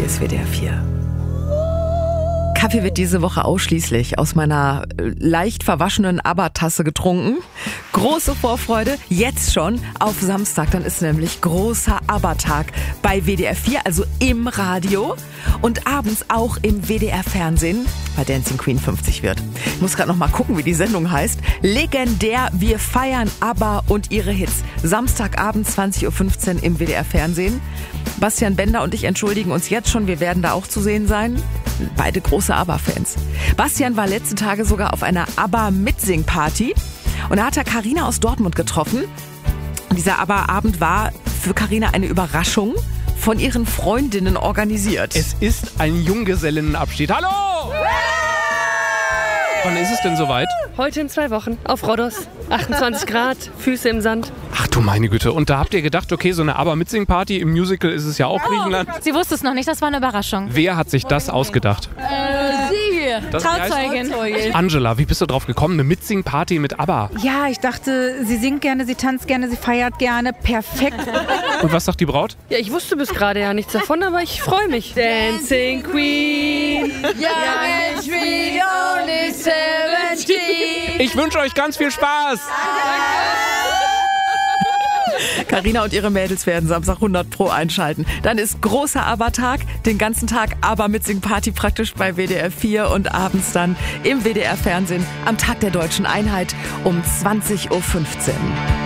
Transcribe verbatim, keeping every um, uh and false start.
Hier ist W D R vier. Kaffee wird diese Woche ausschließlich aus meiner leicht verwaschenen ABBA-Tasse getrunken. Große Vorfreude, jetzt schon auf Samstag. Dann ist nämlich großer ABBA-Tag bei W D R vier, also im Radio. Und abends auch im W D R-Fernsehen, bei Dancing Queen fünfzig wird. Ich muss gerade noch mal gucken, wie die Sendung heißt. Legendär, wir feiern ABBA und ihre Hits. Samstagabend zwanzig Uhr fünfzehn im W D R-Fernsehen. Bastian Bender und ich entschuldigen uns jetzt schon, wir werden da auch zu sehen sein. Beide große ABBA-Fans. Bastian war letzte Tage sogar auf einer ABBA-Mitsing-Party und da hat er Carina aus Dortmund getroffen. Und dieser ABBA-Abend war für Carina eine Überraschung, von ihren Freundinnen organisiert. Es ist ein Junggesellinnenabschied. Hallo! Wann ist es denn soweit? Heute in zwei Wochen auf Rhodos. achtundzwanzig Grad, Füße im Sand. Ach du meine Güte. Und da habt ihr gedacht, okay, so eine ABBA-Mitsing-Party, im Musical ist es ja auch Griechenland. Sie wusste es noch nicht, das war eine Überraschung. Wer hat sich das ausgedacht? Äh, Sie, Das Trauzeugin. Angela, wie bist du drauf gekommen? Eine Mitsing-Party mit ABBA. Ja, ich dachte, sie singt gerne, sie tanzt gerne, sie feiert gerne. Perfekt. Und was sagt die Braut? Ja, ich wusste bis gerade ja nichts davon, aber ich freue mich. Dancing Queen, young and sweet, only seventeen. Ich wünsche euch ganz viel Spaß. Carina und ihre Mädels werden Samstag hundert Pro einschalten. Dann ist großer ABBA-Tag, den ganzen Tag ABBA-Mitsing-Party praktisch bei W D R vier und abends dann im W D R-Fernsehen am Tag der Deutschen Einheit um zwanzig Uhr fünfzehn.